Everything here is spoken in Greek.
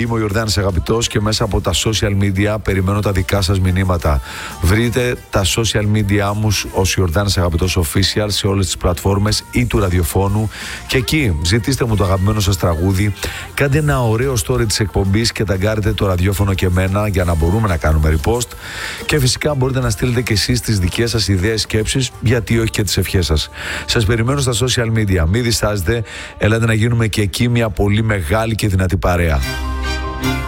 Είμαι ο Ιορδάνης Αγαπητός και μέσα από τα social media περιμένω τα δικά σας μηνύματα. Βρείτε τα social media μου ως Ιορδάνης Αγαπητός Official σε όλες τις πλατφόρμες ή του ραδιοφώνου και εκεί ζητήστε μου το αγαπημένο σας τραγούδι, κάντε ένα ωραίο story της εκπομπής και ταγκάρετε το ραδιόφωνο και εμένα για να μπορούμε να κάνουμε repost και φυσικά μπορείτε να στείλετε και εσείς τις δικές σας ιδέες, σκέψεις, γιατί όχι και τις ευχές σας. Σας περιμένω στα social media, μην διστάζετε, ελάτε να γίνουμε και εκεί μια πολύ μεγάλη και δυνατή παρέα.